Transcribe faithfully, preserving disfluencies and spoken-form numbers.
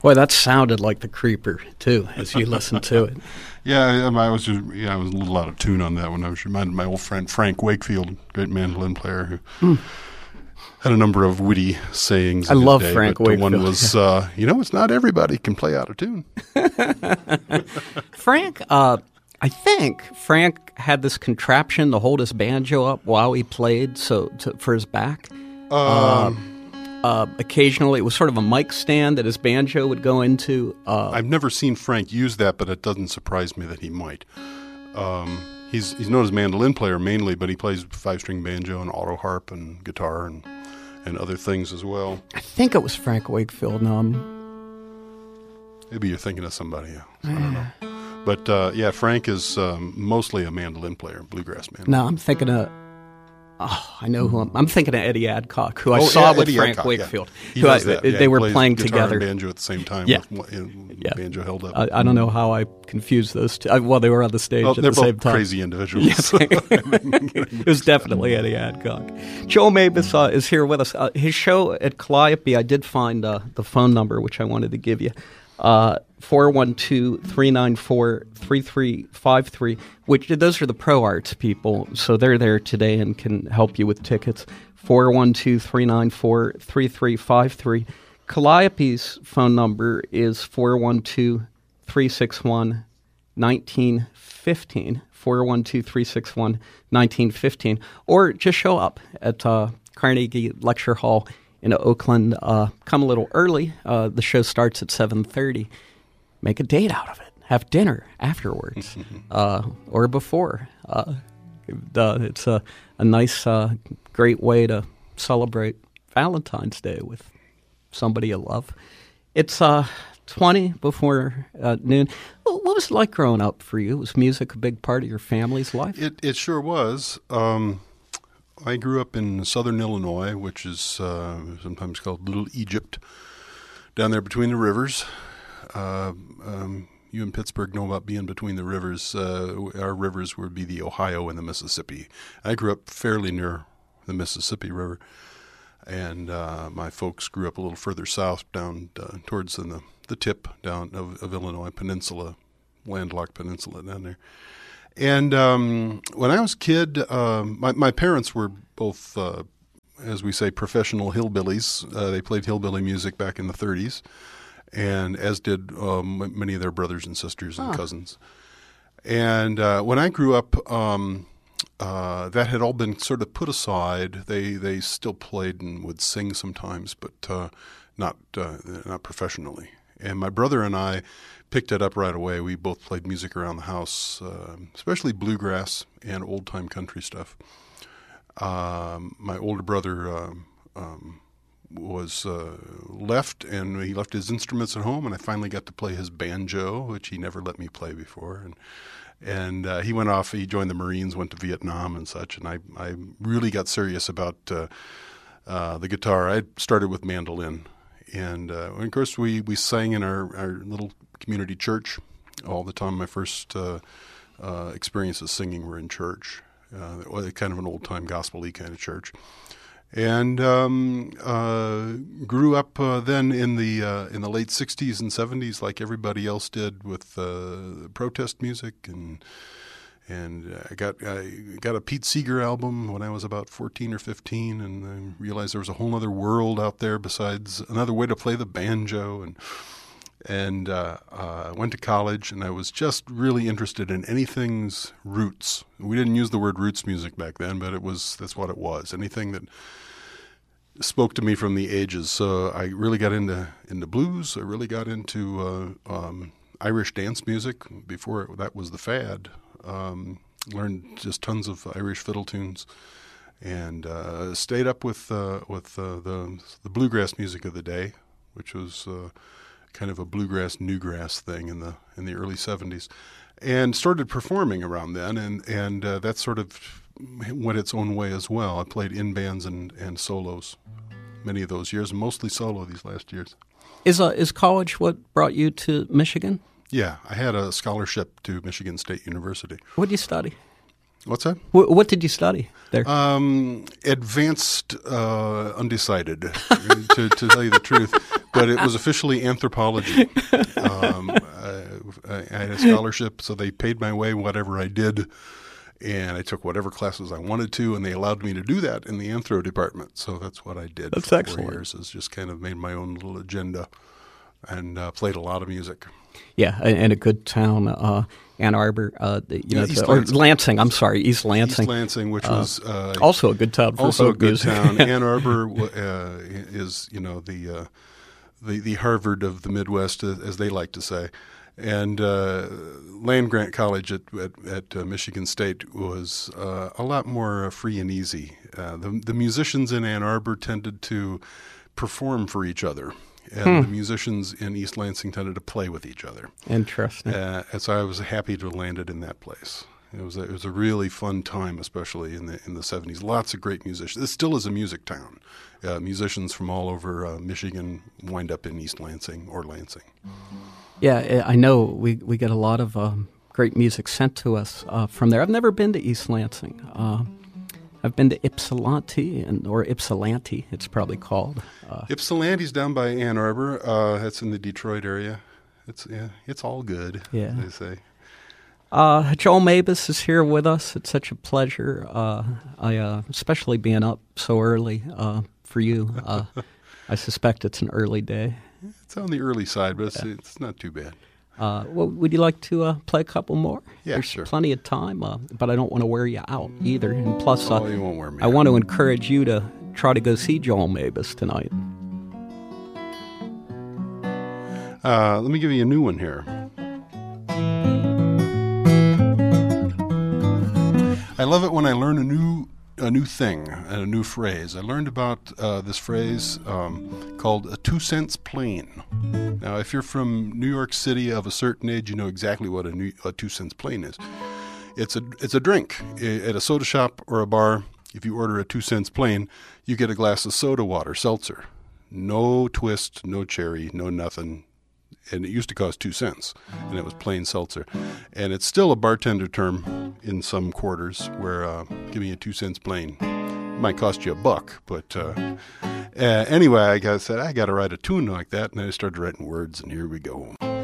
Boy, that sounded like The Creeper, too, as you listened to it. Yeah, I, I was just, yeah, I was a little out of tune on that one. I was reminded of my old friend Frank Wakefield, great mandolin player, who mm. had a number of witty sayings. I in love his day, Frank but Wakefield. One was, uh, you know, it's not everybody can play out of tune. Frank, uh, I think Frank had this contraption to hold his banjo up while he played, so to, for his back. Um, uh, uh, occasionally, it was sort of a mic stand that his banjo would go into. Uh, I've never seen Frank use that, but it doesn't surprise me that he might. Um, he's he's known as a mandolin player mainly, but he plays five-string banjo and auto harp and guitar and and other things as well. I think it was Frank Wakefield. No, I'm... Maybe you're thinking of somebody else. I don't know. But, uh, yeah, Frank is um, mostly a mandolin player, bluegrass mandolin. No, I'm thinking of... Oh, I know who I'm... I'm thinking of Eddie Adcock, who I oh, saw yeah, with Eddie Frank Adcock, Wakefield. Yeah. He who does I, that. They Yeah, he were plays playing guitar together. and banjo at the same time Yeah. with you know, yeah. banjo held up. I, I don't know how I confused those two. I, well, they were on the stage well, at they're the same both time. crazy individuals. Yes. It was definitely Eddie Adcock. Joe Mabus uh, is here with us. Uh, his show at Calliope, I did find uh, the phone number, which I wanted to give you. Uh, four one two, three nine four, three three five three, which those are the Pro Arts people, so they're there today and can help you with tickets. four one two, three nine four, three three five three. Calliope's phone number is four one two, three six one, one nine one five, four one two, three six one, one nine one five, or just show up at uh, Carnegie Lecture Hall in Oakland. Uh, come a little early. Uh, the show starts at seven thirty. Make a date out of it. Have dinner afterwards uh, or before. Uh, uh, it's a, a nice, uh, great way to celebrate Valentine's Day with somebody you love. It's uh, twenty before uh, noon. What was it like growing up for you? Was music a big part of your family's life? It, it sure was. Um, I grew up in southern Illinois, which is uh, sometimes called Little Egypt, down there between the rivers. Uh, um, you in Pittsburgh know about being between the rivers. Uh, our rivers would be the Ohio and the Mississippi. I grew up fairly near the Mississippi River, and uh, my folks grew up a little further south, down uh, towards the, the tip down of, of Illinois Peninsula, landlocked peninsula down there. And um, when I was a kid, um, my, my parents were both, uh, as we say, professional hillbillies. Uh, they played hillbilly music back in the thirties, and as did um, many of their brothers and sisters and huh. cousins. And uh, when I grew up, um, uh, that had all been sort of put aside. They they still played and would sing sometimes, but uh, not uh, not professionally. And my brother and I picked it up right away. We both played music around the house, uh, especially bluegrass and old-time country stuff. Um, my older brother um, um, was uh, left, and he left his instruments at home, and I finally got to play his banjo, which he never let me play before. And and uh, he went off, he joined the Marines, went to Vietnam and such, and I, I really got serious about uh, uh, the guitar. I started with mandolin. And, uh, of course, we, we sang in our, our little community church all the time. My first uh, uh, experiences singing were in church, uh, kind of an old-time gospel-y kind of church. And um, uh, grew up uh, then in the uh, in the late sixties and seventies, like everybody else did, with uh, protest music, and and I got I got a Pete Seeger album when I was about fourteen or fifteen, and I realized there was a whole other world out there besides another way to play the banjo, and and uh, uh, went to college, and I was just really interested in anything's roots. We didn't use the word roots music back then, but it was that's what it was. Anything that spoke to me from the ages. So I really got into into blues. I really got into uh, um, Irish dance music before it, that was the fad. Um, learned just tons of Irish fiddle tunes, and uh, stayed up with uh, with uh, the the bluegrass music of the day, which was uh, kind of a bluegrass newgrass thing in the in the early seventies, and started performing around then, and and uh, that sort of went its own way as well. I played in bands and, and solos many of those years, mostly solo these last years. Is uh, is college what brought you to Michigan? Yeah, I had a scholarship to Michigan State University. What did you study? What's that? What, what did you study there? Um, advanced, uh, undecided, to, to tell you the truth. but it was officially anthropology. Um, I, I had a scholarship, so they paid my way whatever I did, and I took whatever classes I wanted to, and they allowed me to do that in the anthro department. So that's what I did That's for excellent. four years, is just kind of made my own little agenda and uh, played a lot of music. Yeah, and, and a good town, uh, Ann Arbor, uh, the- you Yeah, know, East the- or Lansing. Lansing. I'm sorry, East Lansing. East Lansing, which was uh, Also a good town for also a folk good music. town. Ann Arbor uh, is, you know, the, uh, the the Harvard of the Midwest, as they like to say. And uh, Land Grant College at at, at uh, Michigan State was uh, a lot more uh, free and easy. Uh, the the musicians in Ann Arbor tended to perform for each other, and Hmm. the musicians in East Lansing tended to play with each other. Interesting. Uh, and so I was happy to have landed in that place. It was a, it was a really fun time, especially in the in the seventies. Lots of great musicians. It still is a music town. Uh, musicians from all over uh, Michigan wind up in East Lansing or Lansing. Yeah, I know we, we get a lot of um, great music sent to us uh, from there. I've never been to East Lansing. Uh, I've been to Ypsilanti, and, or Ypsilanti, it's probably called. Uh, Ypsilanti's down by Ann Arbor. Uh, that's in the Detroit area. It's yeah, it's all good, Yeah. as they say. Uh, Joel Mabus is here with us. It's such a pleasure. Uh, I, uh, especially being up so early uh, for you. Uh, I suspect it's an early day. It's on the early side, but it's, it's not too bad. Uh, well, would you like to uh, play a couple more? Yeah, There's sure. plenty of time, uh, but I don't want to wear you out either. And plus, uh, Oh, you won't wear me I out. want to encourage you to try to go see Joel Mabus tonight. Uh, let me give you a new one here. I love it when I learn a new a new thing, a new phrase. I learned about uh, this phrase um, called a two cents plain. Now, if you're from New York City of a certain age, you know exactly what a, new, a two cents plain is. It's a it's a drink I- at a soda shop or a bar. If you order a two cents plain, you get a glass of soda water, seltzer, no twist, no cherry, no nothing. And it used to cost two cents, and it was plain seltzer. And it's still a bartender term in some quarters where uh, give me a two cents plain. Might cost you a buck, but uh, uh, anyway, I got, said, I got to write a tune like that, and I started writing words, and here we go.